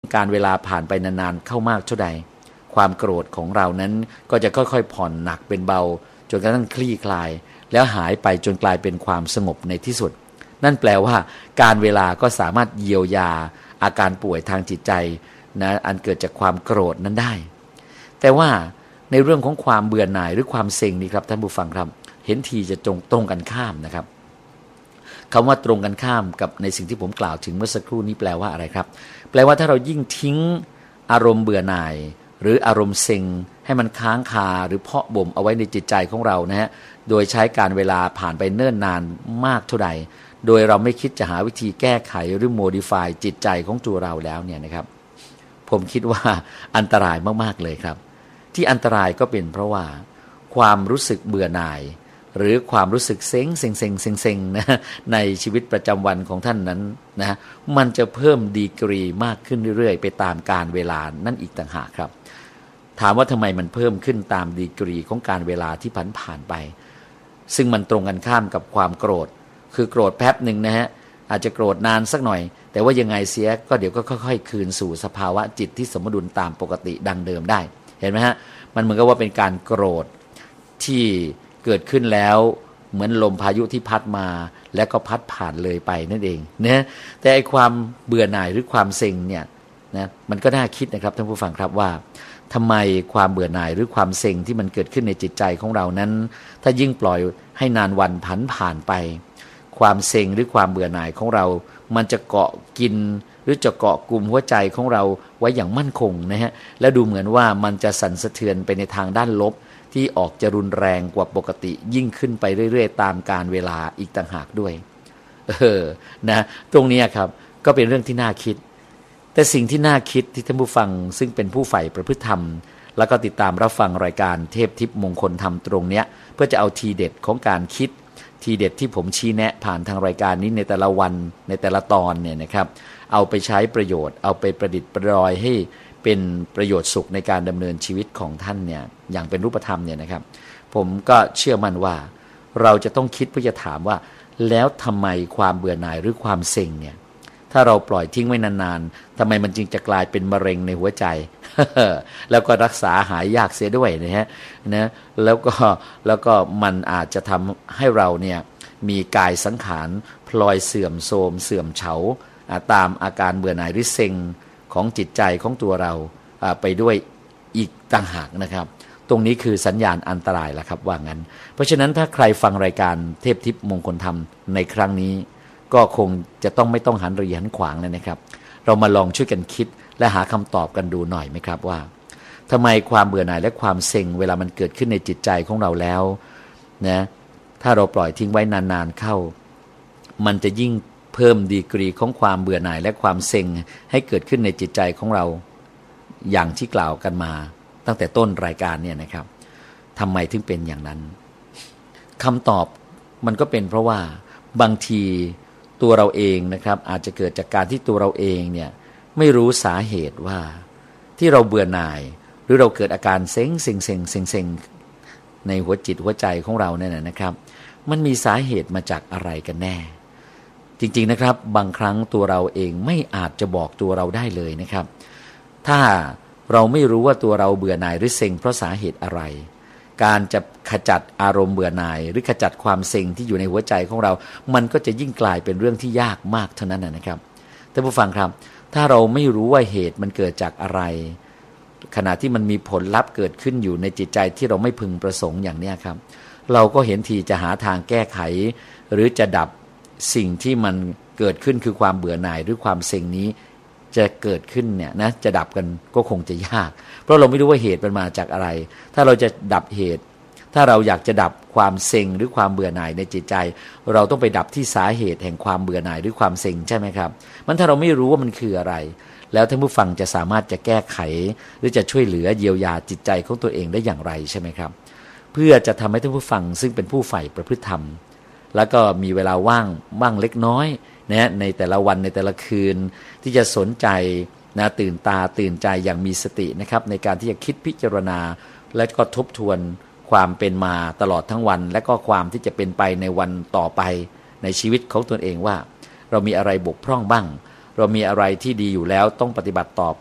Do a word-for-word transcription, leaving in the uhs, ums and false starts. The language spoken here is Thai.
การเวลาผ่านไปนานๆเข้ามากเท่าใดความโกรธของเรานั้นก็จะค่อยๆผ่อนหนักเป็นเบาจนกระทั่งคลี่คลายแล้วหายไปจนกลายเป็นความสงบในที่สุดนั่นแปลว่าการเวลาก็สามารถเยียวยาอาการป่วยทางจิตใจนะอันเกิดจากความโกรธนั้นได้แต่ว่าในเรื่องของความเบื่อหน่ายหรือความเซ็งนี่ครับท่านผู้ฟังครับเห็นทีจะตรงตรงกันข้ามนะครับคำว่าตรงกันข้ามกับในสิ่งที่ผมกล่าวถึงเมื่อสักครู่นี้แปลว่าอะไรครับแปลว่าถ้าเรายิ่งทิ้งอารมณ์เบื่อหน่ายหรืออารมณ์เซ็งให้มันค้างคาหรือเพาะบ่มเอาไว้ในจิตใจของเรานะฮะโดยใช้การเวลาผ่านไปเนิ่นนานมากเท่าใดโดยเราไม่คิดจะหาวิธีแก้ไขหรือ modify จิตใจของตัวเราแล้วเนี่ยนะครับผมคิดว่าอันตรายมากๆเลยครับที่อันตรายก็เป็นเพราะว่าความรู้สึกเบื่อหน่ายหรือความรู้สึกเซ็งเซ็งเซ็งเซ็งเซ็งนะในชีวิตประจำวันของท่านนั้นนะมันจะเพิ่มดีกรีมากขึ้นเรื่อยๆไปตามกาลเวลานั่นอีกต่างหากครับถามว่าทำไมมันเพิ่มขึ้นตามดีกรีของการเวลาที่ผ่านผ่านไปซึ่งมันตรงกันข้ามกับความโกรธคือโกรธแป๊บหนึ่งนะฮะอาจจะโกรธนานสักหน่อยแต่ว่ายังไงเสียก็เดี๋ยวก็ค่อยๆคืนสู่สภาวะจิตที่สมดุลตามปกติดังเดิมได้เห็นไหมฮะมันเหมือนกับว่าเป็นการโกรธที่เกิดขึ้นแล้วเหมือนลมพายุที่พัดมาแล้วก็พัดผ่านเลยไปนั่นเองนะแต่ไอ้ความเบื่อหน่ายหรือความเซ็งเนี่ยนะมันก็น่าคิดนะครับท่านผู้ฟังครับว่าทำไมความเบื่อหน่ายหรือความเซ็งที่มันเกิดขึ้นในจิตใจของเรานั้นถ้ายิ่งปล่อยให้นานวันผันผ่านไปความเซ็งหรือความเบื่อหน่ายของเรามันจะเกาะกินหรือจะเกาะกลุ่มหัวใจของเราไว้อย่างมั่นคงนะฮะและดูเหมือนว่ามันจะสั่นสะเทือนไปในทางด้านลบที่ออกจะรุนแรงกว่าปกติยิ่งขึ้นไปเรื่อยๆตามกาลเวลาอีกต่างหากด้วยเออนะตรงนี้ครับก็เป็นเรื่องที่น่าคิดแต่สิ่งที่น่าคิดที่ท่านผู้ฟังซึ่งเป็นผู้ใฝ่ประพฤติธรรมแล้วก็ติดตามรับฟังรายการเทพทิพย์มงคลธรรมตรงเนี้ยเพื่อจะเอาทีเด็ดของการคิดทีเด็ดที่ผมชี้แนะผ่านทางรายการนี้ในแต่ละวันในแต่ละตอนเนี่ยนะครับเอาไปใช้ประโยชน์เอาไปประดิษฐ์ประดอยให้เป็นประโยชน์สุขในการดำเนินชีวิตของท่านเนี่ยอย่างเป็นรูปธรรมเนี่ยนะครับผมก็เชื่อมั่นว่าเราจะต้องคิดเพื่อจะถามว่าแล้วทำไมความเบื่อหน่ายหรือความเซ็งเนี่ยถ้าเราปล่อยทิ้งไว้นานๆทำไมมันจึงจะกลายเป็นมะเร็งในหัวใจ แล้วก็รักษาหายยากเสียด้วยนะฮะนะแล้วก็แล้วก็มันอาจจะทำให้เราเนี่ยมีกายสังขารพลอยเสื่อมโทรมเสื่อมเฉาตามอาการเบื่อหน่ายหรือเซ็งของจิตใจของตัวเราไปด้วยอีกต่างหากนะครับตรงนี้คือสัญญาณอันตรายแล้วครับว่างั้นเพราะฉะนั้นถ้าใครฟังรายการเทพทิพย์มงคลธรรมในครั้งนี้ก็คงจะต้องไม่ต้องหันเหรียญขวางเลยนะครับเรามาลองช่วยกันคิดและหาคำตอบกันดูหน่อยไหมครับว่าทำไมความเบื่อหน่ายและความเซ็งเวลามันเกิดขึ้นในจิตใจของเราแล้วนะถ้าเราปล่อยทิ้งไว้นานๆเข้ามันจะยิ่งเพิ่มดีกรีของความเบื่อหน่ายและความเซ็งให้เกิดขึ้นในจิตใจของเราอย่างที่กล่าวกันมาตั้งแต่ต้นรายการเนี่ยนะครับทำไมถึงเป็นอย่างนั้นคำตอบมันก็เป็นเพราะว่าบางทีตัวเราเองนะครับอาจจะเกิดจากการที่ตัวเราเองเนี่ยไม่รู้สาเหตุว่าที่เราเบื่อหน่ายหรือเราเกิดอาการเซ็งเซ็งเซ็งเซ็งเซ็งในหัวจิตหัวใจของเราเนี่ยนะครับมันมีสาเหตุมาจากอะไรกันแน่จริงๆนะครับบางครั้งตัวเราเองไม่อาจจะบอกตัวเราได้เลยนะครับถ้าเราไม่รู้ว่าตัวเราเบื่อหน่ายหรือเซ็งเพราะสาเหตุอะไรการจะขจัดอารมณ์เบื่อหน่ายหรือขจัดความเซ็งที่อยู่ในหัวใจของเรามันก็จะยิ่งกลายเป็นเรื่องที่ยากมากเท่านั้นนะครับท่านผู้ฟังครับถ้าเราไม่รู้ว่าเหตุมันเกิดจากอะไรขณะที่มันมีผลลัพธ์เกิดขึ้นอยู่ในจิตใจที่เราไม่พึงประสงค์อย่างนี้ครับเราก็เห็นทีจะหาทางแก้ไขหรือจะดับสิ่งที่มันเกิดขึ้นคือความเบื่อหน่ายหรือความเซ็งนี้จะเกิดขึ้นเนี่ยนะจะดับกันก็คงจะยากเพราะเราไม่รู้ว่าเหตุมันมาจากอะไรถ้าเราจะดับเหตุถ้าเราอยากจะดับความเซ็งหรือความเบื่อหน่ายในจิตใจเราต้องไปดับที่สาเหตุแห่งความเบื่อหน่ายหรือความเซ็งใช่ไหมครับมันถ้าเราไม่รู้ว่ามันคืออะไรแล้วท่านผู้ฟังจะสามารถจะแก้ไขหรือจะช่วยเหลือเยียวยาจิตใจของตัวเองได้อย่างไรใช่ไหมครับเพื่อจะทำให้ท่านผู้ฟังซึ่งเป็นผู้ใฝ่ประพฤติธรรมแล้วก็มีเวลาว่างบ้างเล็กน้อยนะในแต่ละวันในแต่ละคืนที่จะสนใจนะตื่นตาตื่นใจอย่างมีสตินะครับในการที่จะคิดพิจารณาและก็ทบทวนความเป็นมาตลอดทั้งวันและก็ความที่จะเป็นไปในวันต่อไปในชีวิตของตนเองว่าเรามีอะไรบกพร่องบ้างเรามีอะไรที่ดีอยู่แล้วต้องปฏิบัติต่อ